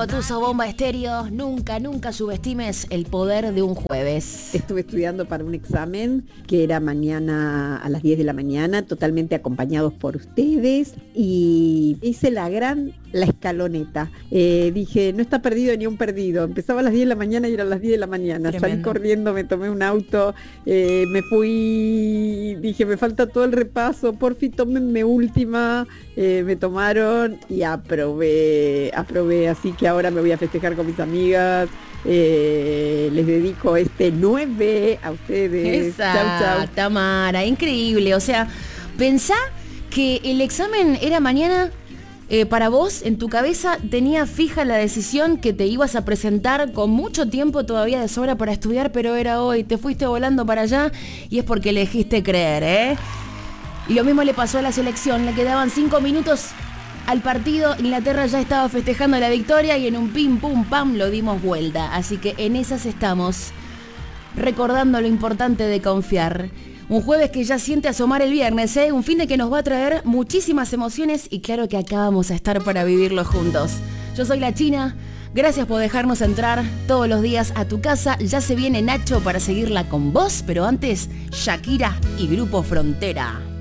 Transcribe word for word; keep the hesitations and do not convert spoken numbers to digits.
Tuzo, Bomba Estéreo. Nunca, nunca subestimes el poder de un jueves. Estuve estudiando para un examen que era mañana a las diez de la mañana, totalmente acompañados por ustedes, y hice la gran, la escaloneta. Eh, dije, no está perdido ni un perdido. Empezaba a las diez de la mañana y era a las diez de la mañana. Tremendo. Salí corriendo, me tomé un auto, eh, me fui, dije, me falta todo el repaso, porfi, tómenme última, eh, me tomaron y aprobé, aprobé, así que ahora me voy a festejar con mis amigas. Eh, les dedico este nueve a ustedes. Esa, chau, chau. Tamara, increíble. O sea, pensá que el examen era mañana. Eh, para vos, en tu cabeza, tenía fija la decisión que te ibas a presentar con mucho tiempo todavía de sobra para estudiar, pero era hoy, te fuiste volando para allá y es porque elegiste creer, ¿eh? Y lo mismo le pasó a la selección, le quedaban cinco minutos al partido, Inglaterra ya estaba festejando la victoria y en un pim pum pam lo dimos vuelta, así que en esas estamos, recordando lo importante de confiar. Un jueves que ya siente asomar el viernes, ¿eh? Un fin de que nos va a traer muchísimas emociones y claro que acá vamos a estar para vivirlo juntos. Yo soy la China, gracias por dejarnos entrar todos los días a tu casa. Ya se viene Nacho para seguirla con vos, pero antes Shakira y Grupo Frontera.